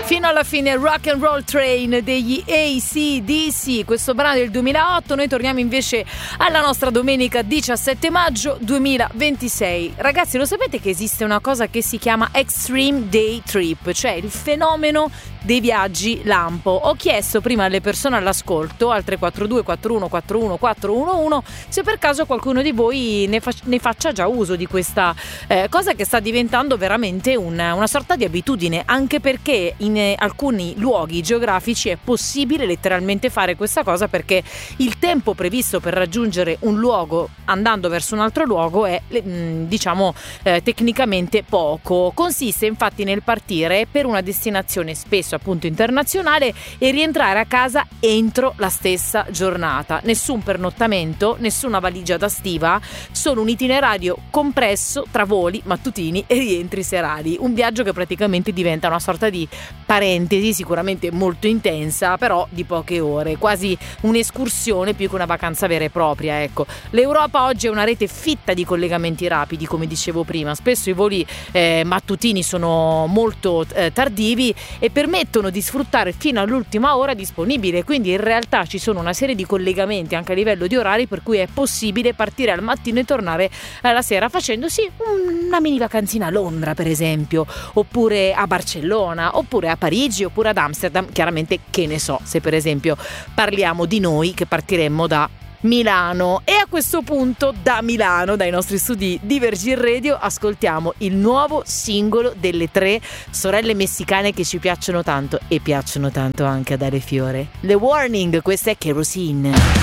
Fino alla fine Rock and Roll Train degli AC/DC, questo brano del 2008. Noi torniamo invece alla nostra domenica 17 maggio 2026. Ragazzi, lo sapete che esiste una cosa che si chiama Extreme Day Trip, cioè il fenomeno dei viaggi lampo. Ho chiesto prima alle persone all'ascolto al 342 41 41 411 se per caso qualcuno di voi ne faccia già uso di questa cosa che sta diventando veramente una sorta di abitudine, anche perché in alcuni luoghi geografici è possibile letteralmente fare questa cosa, perché il tempo previsto per raggiungere un luogo andando verso un altro luogo è tecnicamente poco. Consiste infatti nel partire per una destinazione spesso appunto internazionale e rientrare a casa entro la stessa giornata. Nessun pernottamento, nessuna valigia da stiva, solo un itinerario compresso tra voli mattutini e rientri serali. Un viaggio che praticamente diventa una sorta di parentesi sicuramente molto intensa, però di poche ore, quasi un'escursione più che una vacanza vera e propria, ecco. L'Europa oggi è una rete fitta di collegamenti rapidi, come dicevo prima. Spesso i voli mattutini sono molto tardivi e permettono di sfruttare fino all'ultima ora disponibile, quindi in realtà ci sono una serie di collegamenti anche a livello di orari, per cui è possibile partire al mattino e tornare alla sera facendosi una mini vacanzina a Londra per esempio, oppure a Barcellona, oppure a Parigi, oppure ad Amsterdam. Chiaramente, che ne so, se per esempio parliamo di noi che partiremmo da Milano. E a questo punto da Milano, dai nostri studi di Virgin Radio, ascoltiamo il nuovo singolo delle tre sorelle messicane che ci piacciono tanto e piacciono tanto anche ad Ale Fiore. The Warning, questa è Kerosene.